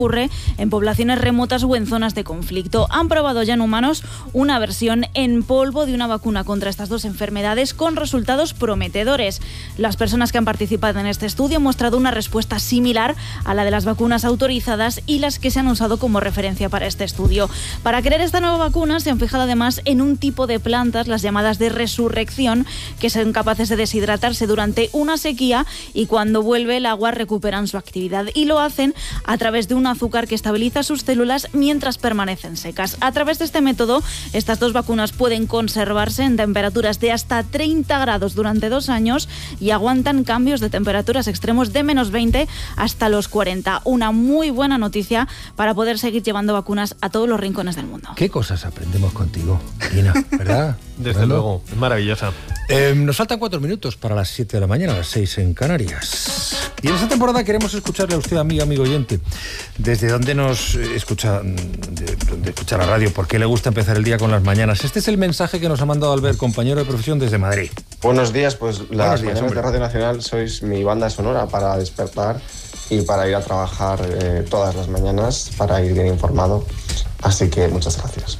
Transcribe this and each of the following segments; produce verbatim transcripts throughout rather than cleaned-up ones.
ocurre en poblaciones remotas o en zonas de conflicto. Han probado ya en humanos una versión en polvo de una vacuna contra estas dos enfermedades con resultados prometedores. Las personas que han participado en este estudio han mostrado una respuesta similar a la de las vacunas autorizadas y las que se han usado como referencia para este estudio. Para crear esta nueva vacuna se han fijado además en un tipo de plantas, las llamadas de resurrección, que son capaces de deshidratarse durante una sequía y cuando vuelve el agua recuperan su actividad, y lo hacen a través de un azúcar que estabiliza sus células mientras permanecen secas. A través de este método, estas dos vacunas pueden conservarse en temperaturas de hasta treinta grados durante dos años y aguantan cambios de temperaturas extremos de menos veinte hasta los cuarenta. Una muy buena noticia para poder seguir llevando vacunas a todos los rincones del mundo. ¿Qué cosas aprendemos contigo, Ina? ¿Verdad? Desde ¿Verdad? luego, es maravillosa. Eh, nos faltan cuatro minutos para las siete de la mañana, las seis en Canarias. Y en esta temporada queremos escucharle a usted, amiga, amigo oyente, desde dónde nos escucha, de, de escucha la radio, por qué le gusta empezar el día con las mañanas. Este es el mensaje que nos ha mandado Albert, compañero de profesión desde Madrid. Buenos días, pues las Buenos días, mañanas hombre. de Radio Nacional sois mi banda sonora para despertar y para ir a trabajar eh, todas las mañanas, para ir bien informado. Así que muchas gracias.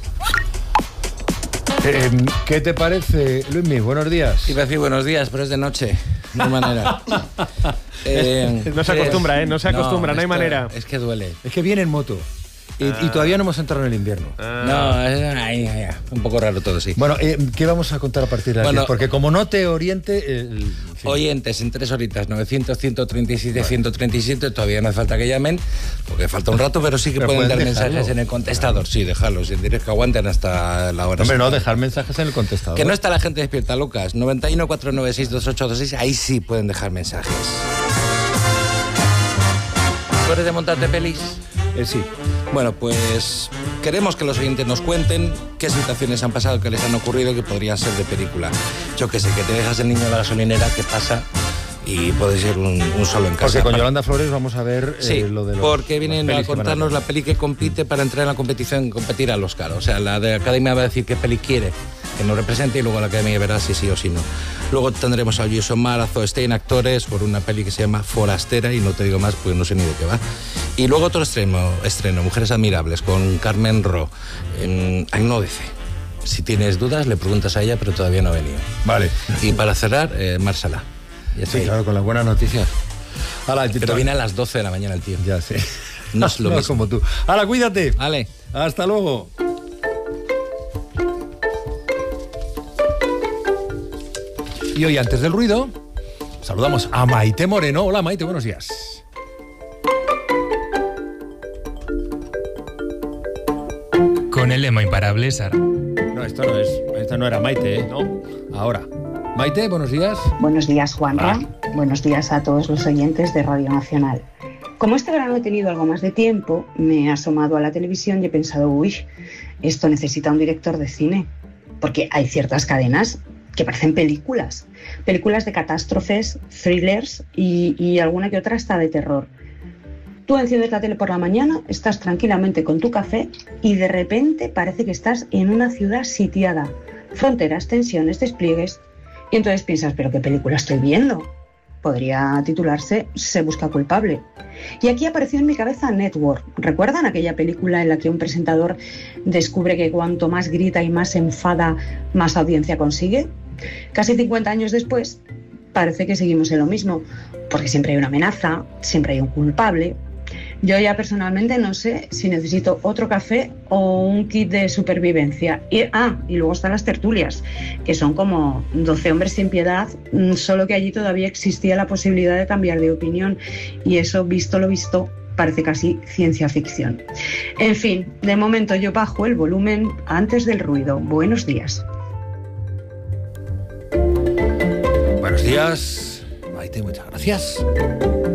Eh, ¿Qué te parece, Luismi? Buenos días. Iba a decir buenos días, pero es de noche. No hay manera. Eh, no se acostumbra, ¿eh? No se acostumbra, no, no hay esto, manera. Es que duele. Es que viene en moto. Y, ah. y todavía no hemos entrado en el invierno. Ah. No, es ay, ay, ay, un poco raro todo, sí. Bueno, eh, ¿qué vamos a contar a partir de aquí? Bueno, porque como no te oriente... El, sí. Oyentes, en tres horitas, novecientos, ciento treinta y siete, vale. ciento treinta y siete, todavía no hace falta que llamen, porque falta un rato, pero sí que pero pueden dar dejarlo. mensajes en el contestador. Sí, dejarlos, en directo, que aguanten hasta la hora. Hombre, no, dejar mensajes en el contestador. Que no está la gente despierta, Lucas. noventa y uno, cuatrocientos noventa y seis, veintiocho veintiséis, ahí sí pueden dejar mensajes. ¿Tú eres de montarte pelis? Eh, sí. Bueno, pues queremos que los oyentes nos cuenten qué situaciones han pasado, qué les han ocurrido, que podrían ser de película. Yo qué sé, que te dejas el niño en la gasolinera, ¿qué pasa? Y puede ser un, un solo en casa. Porque con Yolanda Flores vamos a ver sí, eh, lo de los... porque vienen a contarnos la peli que compite para entrar en la competición, competir al Oscar. O sea, la de la Academia va a decir qué peli quiere que nos represente y luego la Academia verá si sí o si no. Luego tendremos a Jason Mraz, Zoe Stein, actores, por una peli que se llama Forastera, y no te digo más porque no sé ni de qué va. Y luego otro estreno, estreno Mujeres Admirables, con Carmen Ro, en Ainhoa-Odece. Si tienes dudas, le preguntas a ella, pero todavía no ha venido. Vale. Y para cerrar, eh, Marsala. Ya sí, claro, con las buenas noticias. Ala, pero viene a las doce de la mañana el tío. Ya sé. No es lo no mismo. como tú. Ala, cuídate. Vale. Hasta luego. Y hoy, antes del ruido, saludamos a Maite Moreno. Hola, Maite, buenos días. Con el lema imparable, Sara. No, esto no es, esto no era Maite, ¿eh? No. Ahora. Maite, buenos días. Buenos días, Juanra. Ah. Buenos días a todos los oyentes de Radio Nacional. Como este verano he tenido algo más de tiempo, me he asomado a la televisión y he pensado, uy, esto necesita un director de cine. Porque hay ciertas cadenas que parecen películas. Películas de catástrofes, thrillers y, y alguna que otra hasta de terror. Tú enciendes la tele por la mañana, estás tranquilamente con tu café y de repente parece que estás en una ciudad sitiada. Fronteras, tensiones, despliegues. Y entonces piensas, ¿pero qué película estoy viendo? Podría titularse Se busca culpable. Y aquí apareció en mi cabeza Network. ¿Recuerdan aquella película en la que un presentador descubre que cuanto más grita y más se enfada, más audiencia consigue? Casi cincuenta años después, parece que seguimos en lo mismo, porque siempre hay una amenaza, siempre hay un culpable. Yo ya personalmente no sé si necesito otro café o un kit de supervivencia. Y, ah, y luego están las tertulias, que son como doce hombres sin piedad, solo que allí todavía existía la posibilidad de cambiar de opinión. Y eso, visto lo visto, parece casi ciencia ficción. En fin, de momento yo bajo el volumen antes del ruido. Buenos días. Buenos días, Maite, muchas gracias.